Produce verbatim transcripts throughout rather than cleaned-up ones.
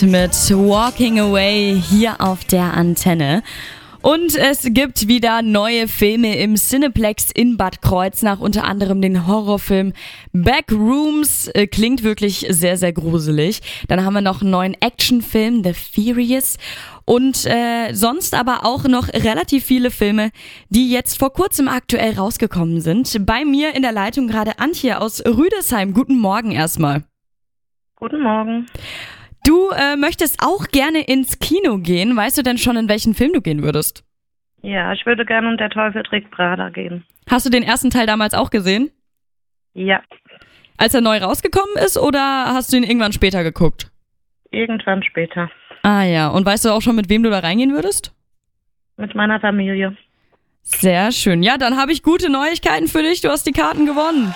mit Walking Away hier auf der Antenne. Und es gibt wieder neue Filme im Cineplex in Bad Kreuznach, unter anderem den Horrorfilm Backrooms. Äh, klingt wirklich sehr, sehr gruselig. Dann haben wir noch einen neuen Actionfilm, The Furious. Und äh, sonst aber auch noch relativ viele Filme, die jetzt vor kurzem aktuell rausgekommen sind. Bei mir in der Leitung gerade Antje aus Rüdesheim. Guten Morgen erstmal. Guten Morgen. Du äh, möchtest auch gerne ins Kino gehen. Weißt du denn schon, in welchen Film du gehen würdest? Ja, ich würde gerne und der Teufel trägt Prada gehen. Hast du den ersten Teil damals auch gesehen? Ja. Als er neu rausgekommen ist oder hast du ihn irgendwann später geguckt? Irgendwann später. Ah ja, und weißt du auch schon, mit wem du da reingehen würdest? Mit meiner Familie. Sehr schön. Ja, dann habe ich gute Neuigkeiten für dich. Du hast die Karten gewonnen.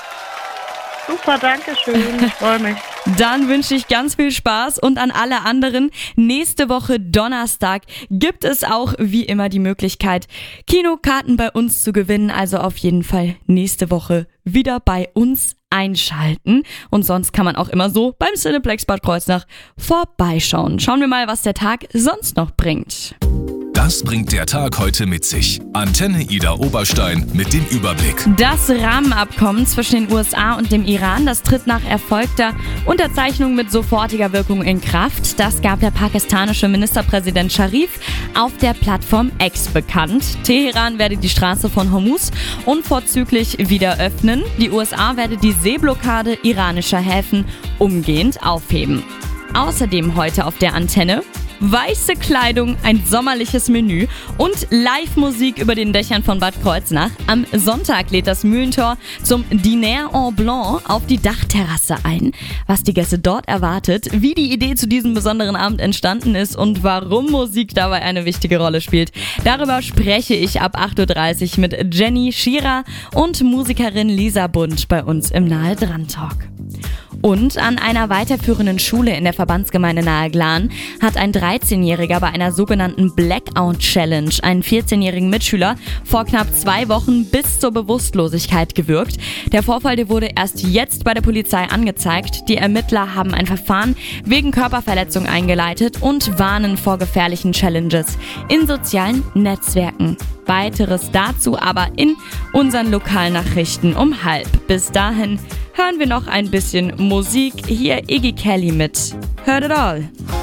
Super, danke schön. Ich freue mich. Dann wünsche ich ganz viel Spaß und an alle anderen. Nächste Woche Donnerstag gibt es auch wie immer die Möglichkeit, Kinokarten bei uns zu gewinnen. Also auf jeden Fall nächste Woche wieder bei uns einschalten. Und sonst kann man auch immer so beim Cineplex Bad Kreuznach vorbeischauen. Schauen wir mal, was der Tag sonst noch bringt. Das bringt der Tag heute mit sich. Antenne Ida Oberstein mit dem Überblick. Das Rahmenabkommen zwischen den U S A und dem Iran, das tritt nach erfolgter Unterzeichnung mit sofortiger Wirkung in Kraft. Das gab der pakistanische Ministerpräsident Sharif auf der Plattform X bekannt. Teheran werde die Straße von Hormuz unverzüglich wieder öffnen. Die U S A werde die Seeblockade iranischer Häfen umgehend aufheben. Außerdem heute auf der Antenne: weiße Kleidung, ein sommerliches Menü und Live-Musik über den Dächern von Bad Kreuznach. Am Sonntag lädt das Mühlentor zum Diner en Blanc auf die Dachterrasse ein. Was die Gäste dort erwartet, wie die Idee zu diesem besonderen Abend entstanden ist und warum Musik dabei eine wichtige Rolle spielt, darüber spreche ich ab acht Uhr dreißig mit Jenny Schierer und Musikerin Lisa Bund bei uns im Nahe Dran Talk. Und an einer weiterführenden Schule in der Verbandsgemeinde Nahe Glan hat ein dreizehnjähriger bei einer sogenannten Blackout Challenge einen vierzehnjährigen Mitschüler vor knapp zwei Wochen bis zur Bewusstlosigkeit gewürgt. Der Vorfall, der wurde erst jetzt bei der Polizei angezeigt. Die Ermittler haben ein Verfahren wegen Körperverletzung eingeleitet und warnen vor gefährlichen Challenges in sozialen Netzwerken. Weiteres dazu aber in unseren Lokalnachrichten um halb. Bis dahin hören wir noch ein bisschen Musik. Hier Iggy Kelly mit Heard It All.